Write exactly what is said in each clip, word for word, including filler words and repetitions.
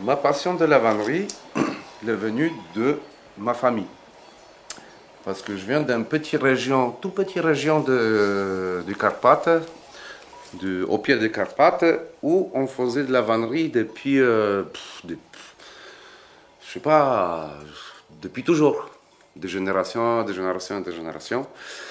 Ma passion de la vannerie est venue de ma famille. Parce que je viens d'une petite région, toute petite région de, du Carpates, de, au pied des Carpates, où on faisait de la vannerie depuis, euh, pff, de, pff, je sais pas, depuis toujours, de génération, de génération, de génération.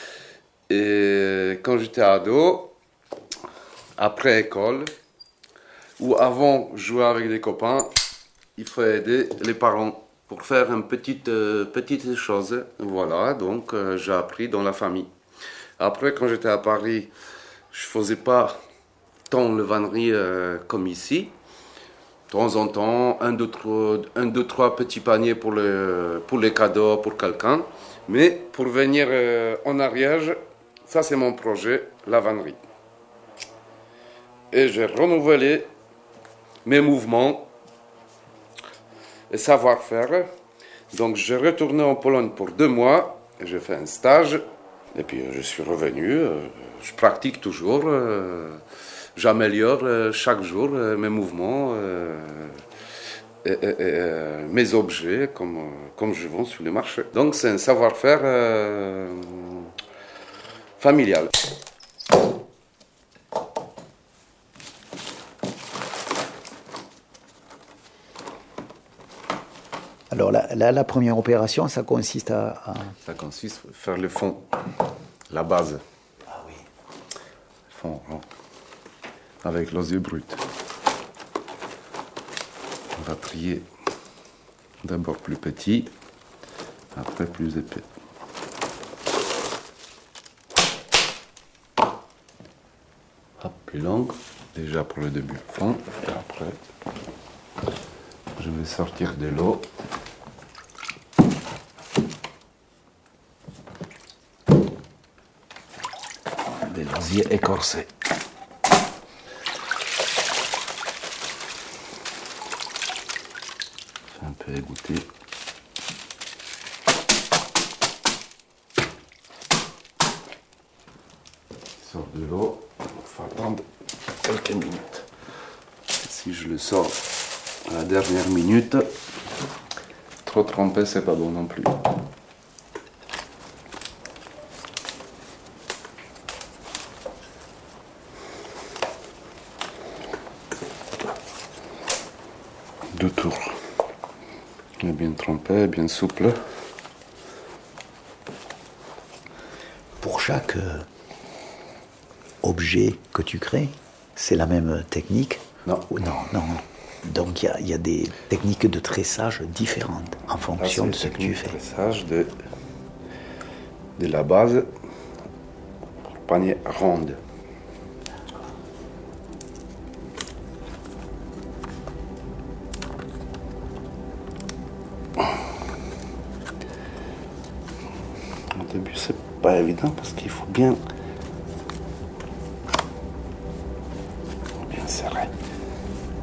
Et quand j'étais ado, après école, ou avant jouer avec des copains, il faut aider les parents pour faire une petite, euh, petite chose. Voilà, donc euh, j'ai appris dans la famille. Après, quand j'étais à Paris, je faisais pas tant le vannerie euh, comme ici. De temps en temps, un, deux, trois, un, deux, trois petits paniers pour, le, pour les cadeaux, pour quelqu'un. Mais pour venir euh, en Ariège, ça c'est mon projet, la vannerie. Et j'ai renouvelé mes mouvements et savoir-faire. Donc j'ai retourné en Pologne pour deux mois, j'ai fait un stage, et puis je suis revenu, je pratique toujours, j'améliore chaque jour mes mouvements, et, et, et, mes objets comme, comme je vends sur le marché. Donc c'est un savoir-faire euh, familial. Alors là, là, la première opération, ça consiste à, à... Ça consiste à faire le fond, la base. Ah oui. Fond rond, avec l'osier brut. On va trier d'abord plus petit, après plus épais. Hop, plus long, déjà pour le début fond, et après je vais sortir de l'eau. Des osiers écorcés. Un peu égoutté. Il sort de l'eau, il faut attendre quelques minutes. Si je le sors à la dernière minute, trop trempé, c'est pas bon non plus. Deux tours. Il est bien trempé, bien souple. Pour chaque euh, objet que tu crées, c'est la même technique? Non. Non, non. Donc il y, y a des techniques de tressage différentes en fonction Là, de ce que tu fais. Tressage de, de la base pour panier ronde. Au début, c'est pas évident parce qu'il faut bien